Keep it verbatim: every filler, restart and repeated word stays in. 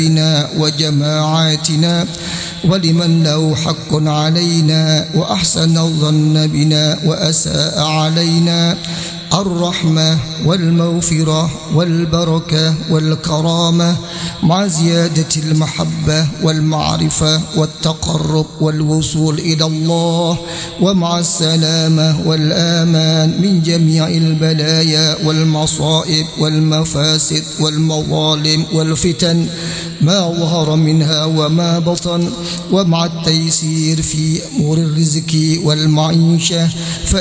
وجماعاتنا ولمن له حق علينا وأحسن الظن بنا وأساء علينا الرحمة والمغفرة والبركة والكرامة مع زيادة المحبة والمعرفة والتقرب والوصول إلى الله، ومع السلامة والآمان من جميع البلايا والمصائب والمفاسد والمظالم والفتن ما ظهر منها وما بطن، ومع التيسير في أمور الرزق والمعيشة.